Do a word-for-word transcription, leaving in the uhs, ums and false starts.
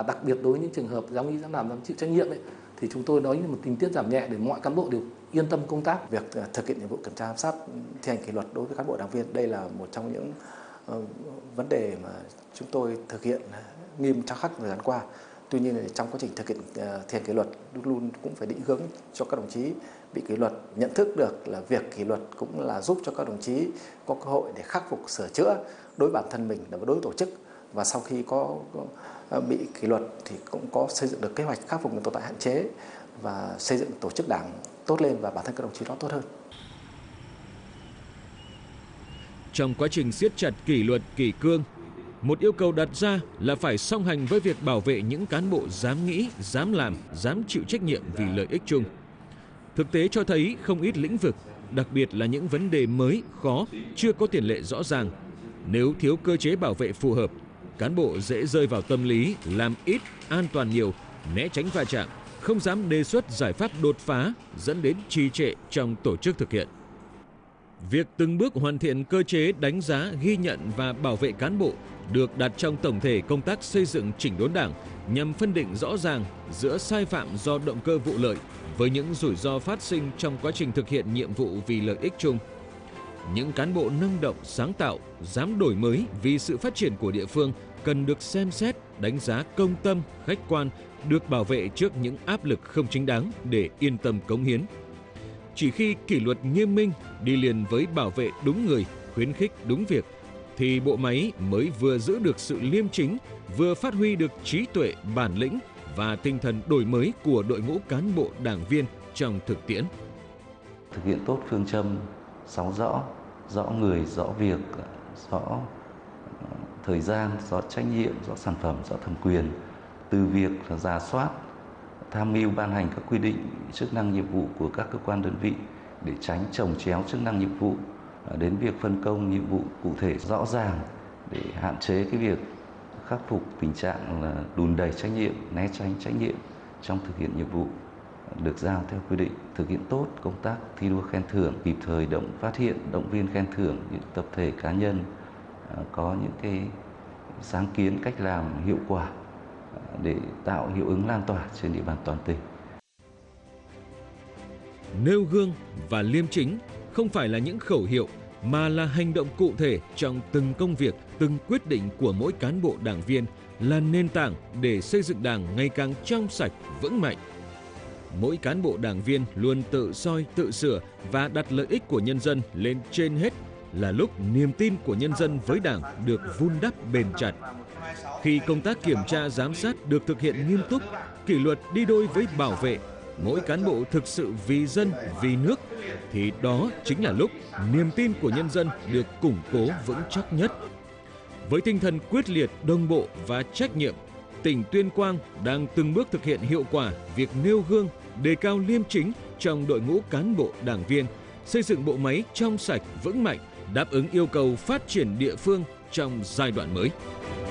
đặc biệt đối với những trường hợp dám nghĩ dám làm dám chịu trách nhiệm ấy, thì chúng tôi nói như một tình tiết giảm nhẹ để mọi cán bộ đều yên tâm công tác. Việc thực hiện nhiệm vụ kiểm tra giám sát thi hành kỷ luật đối với cán bộ đảng viên, đây là một trong những uh, vấn đề mà chúng tôi thực hiện nghiêm tra khắc thời gian qua. Tuy nhiên trong quá trình thực hiện uh, thi hành kỷ luật luôn luôn cũng phải định hướng cho các đồng chí bị kỷ luật nhận thức được là việc kỷ luật cũng là giúp cho các đồng chí có cơ hội để khắc phục, sửa chữa đối bản thân mình và đối với tổ chức, và sau khi có, có bị kỷ luật thì cũng có xây dựng được kế hoạch khắc phục những tồn tại hạn chế và xây dựng tổ chức đảng tốt lên và bản thân các đồng chí đó tốt hơn. Trong quá trình siết chặt kỷ luật kỷ cương, một yêu cầu đặt ra là phải song hành với việc bảo vệ những cán bộ dám nghĩ, dám làm, dám chịu trách nhiệm vì lợi ích chung. Thực tế cho thấy không ít lĩnh vực, đặc biệt là những vấn đề mới, khó, chưa có tiền lệ rõ ràng. Nếu thiếu cơ chế bảo vệ phù hợp, cán bộ dễ rơi vào tâm lý làm ít, an toàn nhiều, né tránh va chạm, không dám đề xuất giải pháp đột phá, dẫn đến trì trệ trong tổ chức thực hiện. Việc từng bước hoàn thiện cơ chế đánh giá, ghi nhận và bảo vệ cán bộ được đặt trong tổng thể công tác xây dựng chỉnh đốn Đảng nhằm phân định rõ ràng giữa sai phạm do động cơ vụ lợi với những rủi ro phát sinh trong quá trình thực hiện nhiệm vụ vì lợi ích chung. Những cán bộ năng động, sáng tạo, dám đổi mới vì sự phát triển của địa phương cần được xem xét, đánh giá công tâm, khách quan, được bảo vệ trước những áp lực không chính đáng để yên tâm cống hiến. Chỉ khi kỷ luật nghiêm minh đi liền với bảo vệ đúng người, khuyến khích đúng việc, thì bộ máy mới vừa giữ được sự liêm chính, vừa phát huy được trí tuệ, bản lĩnh và tinh thần đổi mới của đội ngũ cán bộ đảng viên trong thực tiễn. Thực hiện tốt phương châm sáu rõ, rõ người, rõ việc, rõ thời gian, rõ trách nhiệm, rõ sản phẩm, rõ thẩm quyền, từ việc là rà soát, tham mưu ban hành các quy định chức năng nhiệm vụ của các cơ quan đơn vị để tránh chồng chéo chức năng nhiệm vụ, đến việc phân công nhiệm vụ cụ thể rõ ràng để hạn chế cái việc khắc phục tình trạng là đùn đẩy trách nhiệm, né tránh trách nhiệm trong thực hiện nhiệm vụ được giao theo quy định, thực hiện tốt công tác thi đua khen thưởng, kịp thời động phát hiện, động viên khen thưởng những tập thể cá nhân có những cái sáng kiến cách làm hiệu quả để tạo hiệu ứng lan tỏa trên địa bàn toàn tỉnh. Nêu gương và liêm chính không phải là những khẩu hiệu mà là hành động cụ thể trong từng công việc, từng quyết định của mỗi cán bộ đảng viên, là nền tảng để xây dựng Đảng ngày càng trong sạch, vững mạnh. Mỗi cán bộ đảng viên luôn tự soi, tự sửa và đặt lợi ích của nhân dân lên trên hết là lúc niềm tin của nhân dân với Đảng được vun đắp bền chặt. Khi công tác kiểm tra giám sát được thực hiện nghiêm túc, kỷ luật đi đôi với bảo vệ, mỗi cán bộ thực sự vì dân, vì nước, thì đó chính là lúc niềm tin của nhân dân được củng cố vững chắc nhất. Với tinh thần quyết liệt, đồng bộ và trách nhiệm, tỉnh Tuyên Quang đang từng bước thực hiện hiệu quả việc nêu gương, đề cao liêm chính trong đội ngũ cán bộ đảng viên, xây dựng bộ máy trong sạch, vững mạnh, đáp ứng yêu cầu phát triển địa phương trong giai đoạn mới.